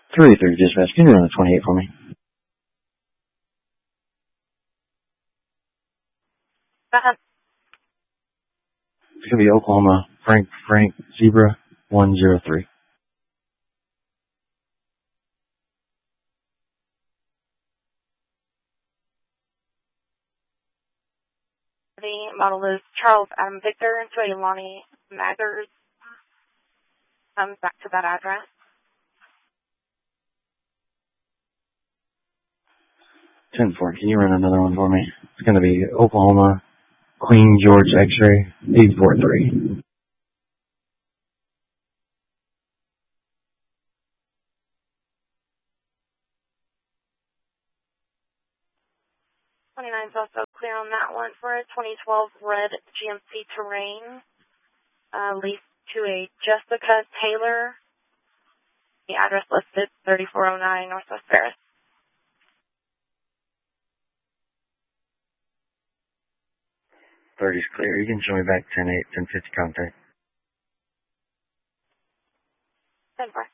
3-3 dispatch, can you run the 28 for me? It's going to be Oklahoma, Frank, Zebra, 103. The model is Charles Adam Victor to a Lonnie Maggers. Comes back to that address. 10-4, can you run another one for me? It's going to be Oklahoma, Queen George X-ray, 843. '29's also clear on that one for a 2012 red GMC Terrain, leased to a Jessica Taylor. The address listed 3409 Northwest Ferris. 30's clear. You can show me back 10-8, 10-50 contact. 10-4.